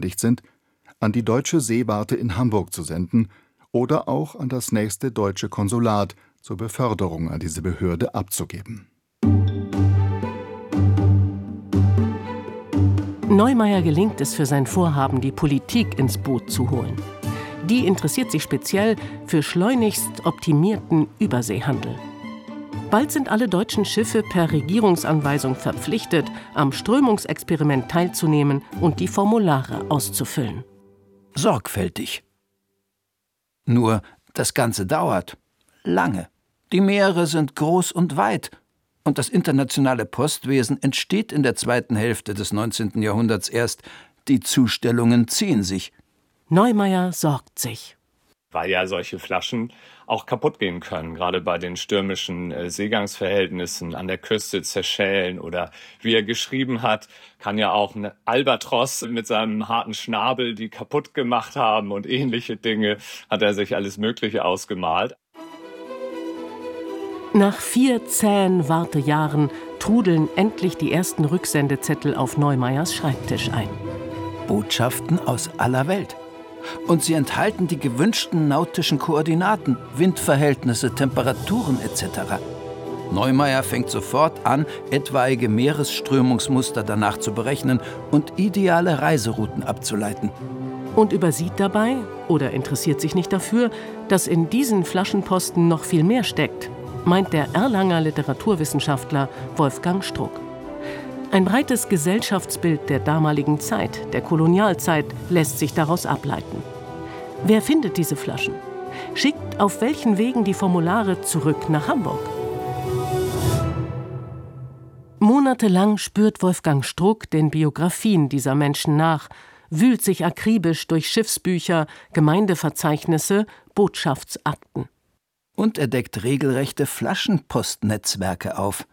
verständigt sind, an die Deutsche Seewarte in Hamburg zu senden oder auch an das nächste deutsche Konsulat zur Beförderung an diese Behörde abzugeben. Neumayer gelingt es für sein Vorhaben, die Politik ins Boot zu holen. Die interessiert sich speziell für schleunigst optimierten Überseehandel. Bald sind alle deutschen Schiffe per Regierungsanweisung verpflichtet, am Strömungsexperiment teilzunehmen und die Formulare auszufüllen. Sorgfältig. Nur, das Ganze dauert lange. Die Meere sind groß und weit. Und das internationale Postwesen entsteht in der zweiten Hälfte des 19. Jahrhunderts erst. Die Zustellungen ziehen sich. Neumayer sorgt sich. Weil ja solche Flaschen auch kaputt gehen können, gerade bei den stürmischen Seegangsverhältnissen an der Küste zerschellen oder, wie er geschrieben hat, kann ja auch ein Albatros mit seinem harten Schnabel die kaputt gemacht haben und ähnliche Dinge, hat er sich alles Mögliche ausgemalt. Nach 4 zähen Wartejahren trudeln endlich die ersten Rücksendezettel auf Neumeyers Schreibtisch ein. Botschaften aus aller Welt. Und sie enthalten die gewünschten nautischen Koordinaten, Windverhältnisse, Temperaturen etc. Neumayer fängt sofort an, etwaige Meeresströmungsmuster danach zu berechnen und ideale Reiserouten abzuleiten. Und übersieht dabei, oder interessiert sich nicht dafür, dass in diesen Flaschenposten noch viel mehr steckt, meint der Erlanger Literaturwissenschaftler Wolfgang Struck. Ein breites Gesellschaftsbild der damaligen Zeit, der Kolonialzeit, lässt sich daraus ableiten. Wer findet diese Flaschen? Schickt auf welchen Wegen die Formulare zurück nach Hamburg? Monatelang spürt Wolfgang Struck den Biografien dieser Menschen nach, wühlt sich akribisch durch Schiffsbücher, Gemeindeverzeichnisse, Botschaftsakten. Und er deckt regelrechte Flaschenpostnetzwerke auf.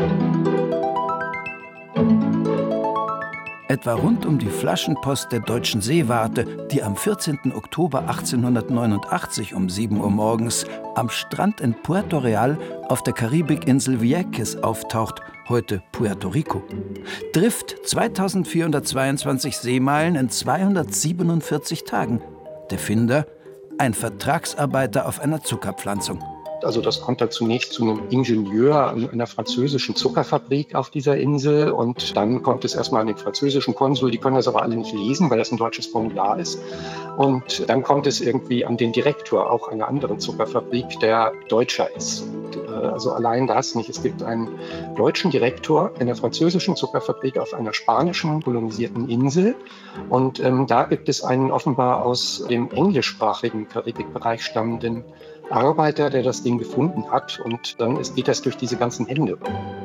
Etwa rund um die Flaschenpost der Deutschen Seewarte, die am 14. Oktober 1889 um 7 Uhr morgens am Strand in Puerto Real auf der Karibikinsel Vieques auftaucht, heute Puerto Rico, trifft 2422 Seemeilen in 247 Tagen. Der Finder, ein Vertragsarbeiter auf einer Zuckerpflanzung. Also das kommt da zunächst zu einem Ingenieur an einer französischen Zuckerfabrik auf dieser Insel und dann kommt es erstmal an den französischen Konsul, die können das aber alle nicht lesen, weil das ein deutsches Formular ist. Und dann kommt es irgendwie an den Direktor auch einer anderen Zuckerfabrik, der Deutscher ist. Also allein das nicht. Es gibt einen deutschen Direktor in der französischen Zuckerfabrik auf einer spanischen kolonisierten Insel und da gibt es einen offenbar aus dem englischsprachigen Karibikbereich stammenden Arbeiter, der das Ding gefunden hat und dann geht das durch diese ganzen Hände.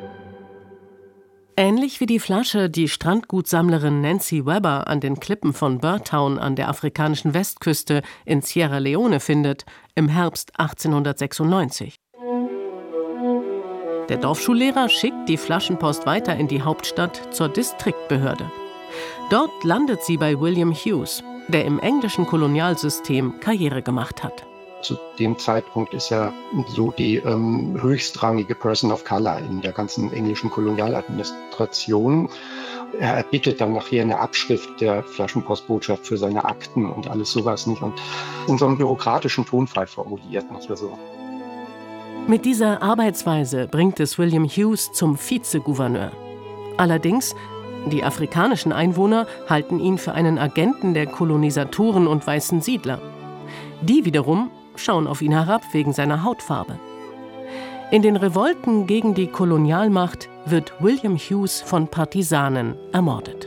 Ähnlich wie die Flasche, die Strandgutsammlerin Nancy Webber an den Klippen von Birdtown an der afrikanischen Westküste in Sierra Leone findet, im Herbst 1896. Der Dorfschullehrer schickt die Flaschenpost weiter in die Hauptstadt zur Distriktbehörde. Dort landet sie bei William Hughes, der im englischen Kolonialsystem Karriere gemacht hat. Zu dem Zeitpunkt ist er so die höchstrangige Person of Color in der ganzen englischen Kolonialadministration. Er erbittet dann nachher eine Abschrift der Flaschenpostbotschaft für seine Akten und alles sowas nicht. Und in so einem bürokratischen Tonfall formuliert, nicht so. Mit dieser Arbeitsweise bringt es William Hughes zum Vizegouverneur. Allerdings, die afrikanischen Einwohner halten ihn für einen Agenten der Kolonisatoren und weißen Siedler. Die wiederum schauen auf ihn herab wegen seiner Hautfarbe. In den Revolten gegen die Kolonialmacht wird William Hughes von Partisanen ermordet.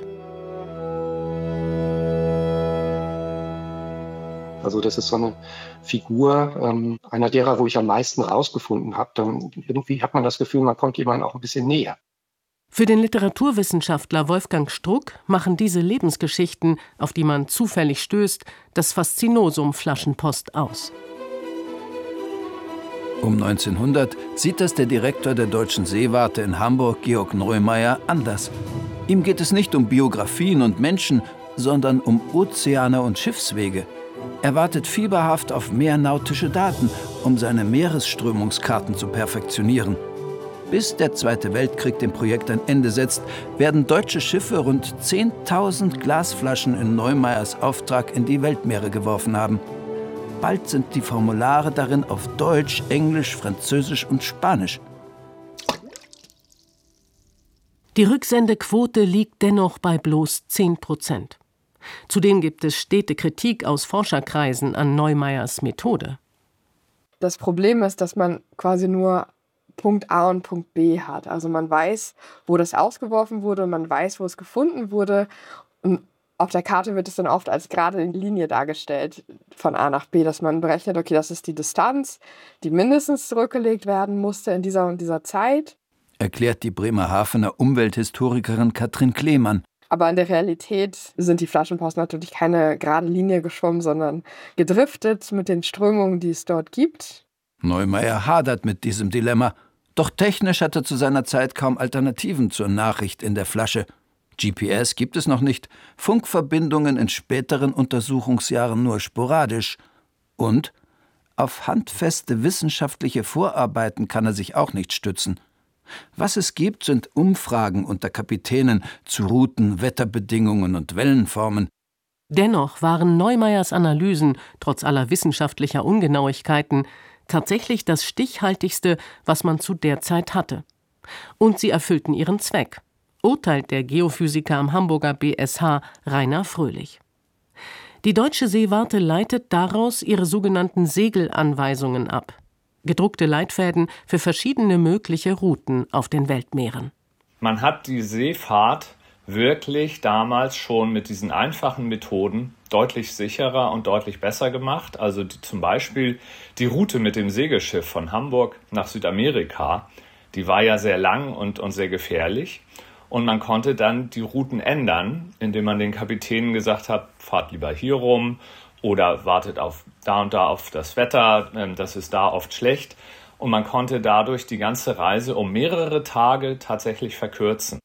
Also das ist so eine Figur, einer derer, wo ich am meisten rausgefunden habe. Dann irgendwie hat man das Gefühl, man kommt jemandem auch ein bisschen näher. Für den Literaturwissenschaftler Wolfgang Struck machen diese Lebensgeschichten, auf die man zufällig stößt, das Faszinosum Flaschenpost aus. Um 1900 sieht das der Direktor der Deutschen Seewarte in Hamburg, Georg Neumayer, anders. Ihm geht es nicht um Biografien und Menschen, sondern um Ozeane und Schiffswege. Er wartet fieberhaft auf mehr nautische Daten, um seine Meeresströmungskarten zu perfektionieren. Bis der Zweite Weltkrieg dem Projekt ein Ende setzt, werden deutsche Schiffe rund 10.000 Glasflaschen in Neumeyers Auftrag in die Weltmeere geworfen haben. Bald sind die Formulare darin auf Deutsch, Englisch, Französisch und Spanisch. Die Rücksendequote liegt dennoch bei bloß 10%. Zudem gibt es stete Kritik aus Forscherkreisen an Neumeyers Methode. Das Problem ist, dass man quasi nur Punkt A und Punkt B hat. Also man weiß, wo das ausgeworfen wurde, man weiß, wo es gefunden wurde. Und auf der Karte wird es dann oft als gerade Linie dargestellt, von A nach B, dass man berechnet, okay, das ist die Distanz, die mindestens zurückgelegt werden musste in dieser und dieser Zeit. Erklärt die Bremerhavener Umwelthistorikerin Katrin Kleemann. Aber in der Realität sind die Flaschenposten natürlich keine gerade Linie geschwommen, sondern gedriftet mit den Strömungen, die es dort gibt. Neumeyer hadert mit diesem Dilemma. Doch technisch hat er zu seiner Zeit kaum Alternativen zur Nachricht in der Flasche. GPS gibt es noch nicht, Funkverbindungen in späteren Untersuchungsjahren nur sporadisch. Und auf handfeste wissenschaftliche Vorarbeiten kann er sich auch nicht stützen. Was es gibt, sind Umfragen unter Kapitänen zu Routen, Wetterbedingungen und Wellenformen. Dennoch waren Neumeyers Analysen, trotz aller wissenschaftlicher Ungenauigkeiten, tatsächlich das stichhaltigste, was man zu der Zeit hatte. Und sie erfüllten ihren Zweck, urteilt der Geophysiker am Hamburger BSH Rainer Fröhlich. Die Deutsche Seewarte leitet daraus ihre sogenannten Segelanweisungen ab. Gedruckte Leitfäden für verschiedene mögliche Routen auf den Weltmeeren. Man hat die Seefahrt wirklich damals schon mit diesen einfachen Methoden deutlich sicherer und deutlich besser gemacht. Also zum Beispiel die Route mit dem Segelschiff von Hamburg nach Südamerika, die war ja sehr lang und sehr gefährlich. Und man konnte dann die Routen ändern, indem man den Kapitänen gesagt hat, fahrt lieber hier rum oder wartet auf da und da auf das Wetter, das ist da oft schlecht. Und man konnte dadurch die ganze Reise um mehrere Tage tatsächlich verkürzen.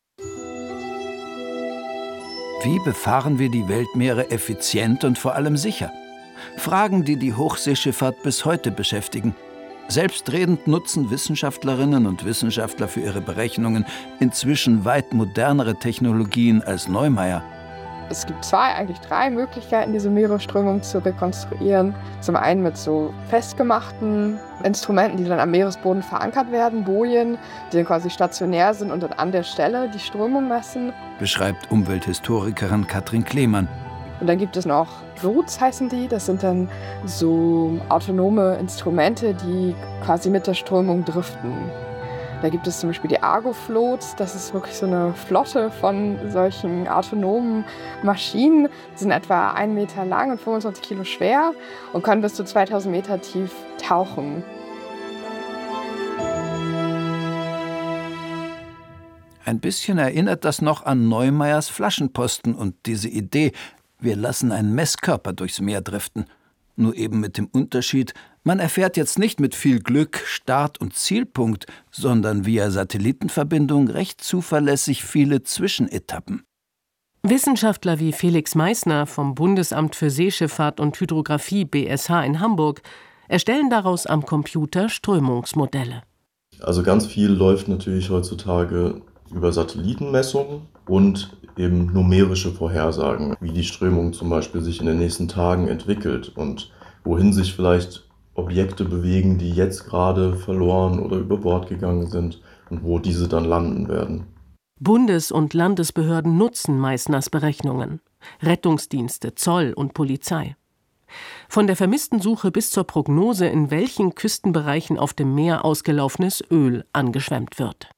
Wie befahren wir die Weltmeere effizient und vor allem sicher? Fragen, die die Hochseeschifffahrt bis heute beschäftigen. Selbstredend nutzen Wissenschaftlerinnen und Wissenschaftler für ihre Berechnungen inzwischen weit modernere Technologien als Neumeyer. Es gibt eigentlich drei Möglichkeiten, diese Meeresströmung zu rekonstruieren. Zum einen mit so festgemachten Instrumenten, die dann am Meeresboden verankert werden, Bojen, die dann quasi stationär sind und dann an der Stelle die Strömung messen. Beschreibt Umwelthistorikerin Katrin Kleemann. Und dann gibt es noch Floats, heißen die. Das sind dann so autonome Instrumente, die quasi mit der Strömung driften. Da gibt es zum Beispiel die Argo-Floats. Das ist wirklich so eine Flotte von solchen autonomen Maschinen. Die sind etwa 1 Meter lang und 25 Kilo schwer und können bis zu 2000 Meter tief tauchen. Ein bisschen erinnert das noch an Neumeyers Flaschenposten und diese Idee, wir lassen einen Messkörper durchs Meer driften. Nur eben mit dem Unterschied, man erfährt jetzt nicht mit viel Glück Start- und Zielpunkt, sondern via Satellitenverbindung recht zuverlässig viele Zwischenetappen. Wissenschaftler wie Felix Meissner vom Bundesamt für Seeschifffahrt und Hydrographie BSH in Hamburg erstellen daraus am Computer Strömungsmodelle. Also ganz viel läuft natürlich heutzutage über Satellitenmessungen und eben numerische Vorhersagen, wie die Strömung zum Beispiel sich in den nächsten Tagen entwickelt und wohin sich vielleicht Objekte bewegen, die jetzt gerade verloren oder über Bord gegangen sind und wo diese dann landen werden. Bundes- und Landesbehörden nutzen Meissners Berechnungen. Rettungsdienste, Zoll und Polizei. Von der Vermisstensuche bis zur Prognose, in welchen Küstenbereichen auf dem Meer ausgelaufenes Öl angeschwemmt wird.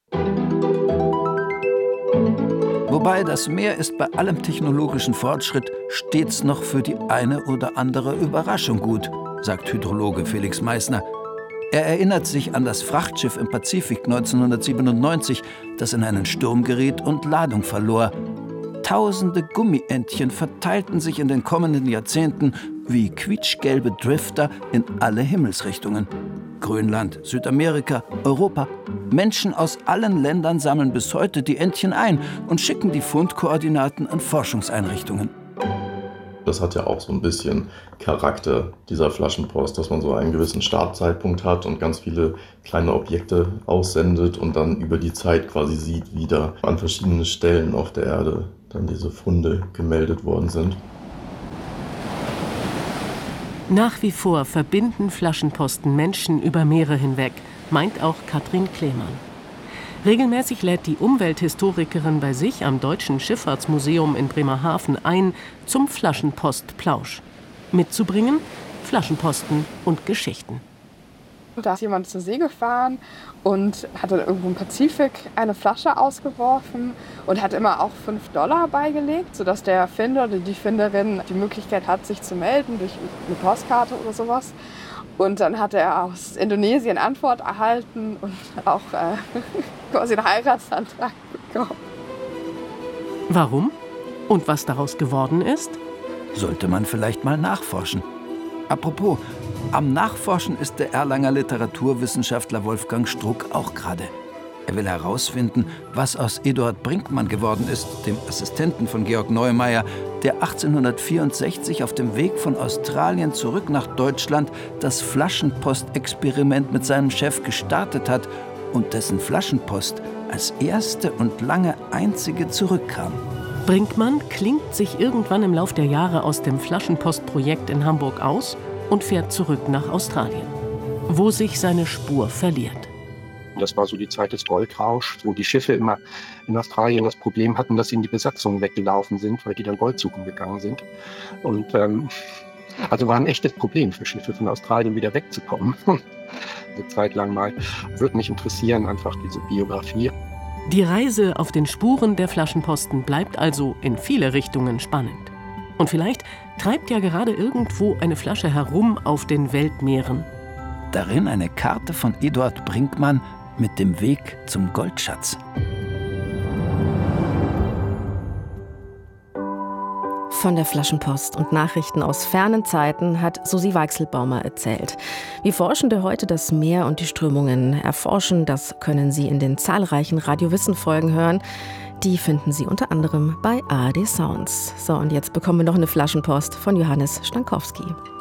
Wobei das Meer ist bei allem technologischen Fortschritt stets noch für die eine oder andere Überraschung gut, sagt Hydrologe Felix Meissner. Er erinnert sich an das Frachtschiff im Pazifik 1997, das in einen Sturm geriet und Ladung verlor. Tausende Gummientchen verteilten sich in den kommenden Jahrzehnten wie quietschgelbe Drifter in alle Himmelsrichtungen. Grönland, Südamerika, Europa. Menschen aus allen Ländern sammeln bis heute die Entchen ein und schicken die Fundkoordinaten an Forschungseinrichtungen. Das hat ja auch so ein bisschen Charakter dieser Flaschenpost, dass man so einen gewissen Startzeitpunkt hat und ganz viele kleine Objekte aussendet und dann über die Zeit quasi sieht, wie da an verschiedenen Stellen auf der Erde dann diese Funde gemeldet worden sind. Nach wie vor verbinden Flaschenposten Menschen über Meere hinweg, meint auch Katrin Kleemann. Regelmäßig lädt die Umwelthistorikerin bei sich am Deutschen Schifffahrtsmuseum in Bremerhaven ein zum Flaschenpostplausch. Mitzubringen Flaschenposten und Geschichten. Da ist jemand zur See gefahren und hat dann irgendwo im Pazifik eine Flasche ausgeworfen und hat immer auch $5 beigelegt, sodass der Finder oder die Finderin die Möglichkeit hat, sich zu melden durch eine Postkarte oder sowas. Und dann hat er aus Indonesien Antwort erhalten und auch quasi einen Heiratsantrag bekommen. Warum? Und was daraus geworden ist? Sollte man vielleicht mal nachforschen. Apropos, am Nachforschen ist der Erlanger Literaturwissenschaftler Wolfgang Struck auch gerade. Er will herausfinden, was aus Eduard Brinkmann geworden ist, dem Assistenten von Georg Neumeier, der 1864 auf dem Weg von Australien zurück nach Deutschland das Flaschenpost-Experiment mit seinem Chef gestartet hat und dessen Flaschenpost als erste und lange einzige zurückkam. Brinkmann klingt sich irgendwann im Lauf der Jahre aus dem Flaschenpostprojekt in Hamburg aus und fährt zurück nach Australien, wo sich seine Spur verliert. Das war so die Zeit des Goldrauschs, wo die Schiffe immer in Australien das Problem hatten, dass ihnen die Besatzungen weggelaufen sind, weil die dann Gold suchen gegangen sind. Und also war ein echtes Problem für Schiffe von Australien wieder wegzukommen. Eine Zeit lang mal. Würde mich interessieren, einfach diese Biografie. Die Reise auf den Spuren der Flaschenposten bleibt also in viele Richtungen spannend. Und vielleicht treibt ja gerade irgendwo eine Flasche herum auf den Weltmeeren. Darin eine Karte von Eduard Brinkmann mit dem Weg zum Goldschatz. Von der Flaschenpost und Nachrichten aus fernen Zeiten hat Susi Weichselbaumer erzählt. Wie Forschende heute das Meer und die Strömungen erforschen, das können Sie in den zahlreichen Radio-Wissen-Folgen hören. Die finden Sie unter anderem bei ARD Sounds. So, und jetzt bekommen wir noch eine Flaschenpost von Johannes Stankowski.